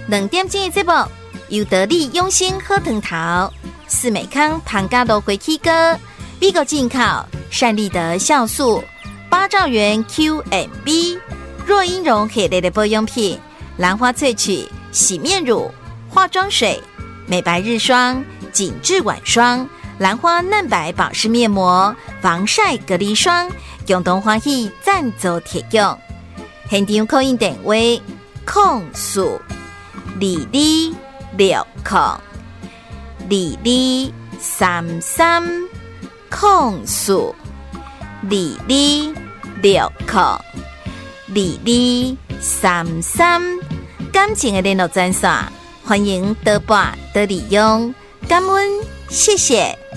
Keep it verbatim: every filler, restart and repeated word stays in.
两点钟的节目，由得力用心喝藤桃、四美康庞加罗回气哥、美国进口善利德酵素、八兆元 Q M B、若英绒系列的保养品、兰花萃取洗面乳、化妆水、美白日霜、紧致晚霜、兰花嫩白保湿面膜、防晒隔离霜，共同欢喜赞助提供。现场扣印电话：空数二二六空二二三三空数二二六空二二三三。感情的联络专线，欢迎多拨多利用，感恩，谢谢。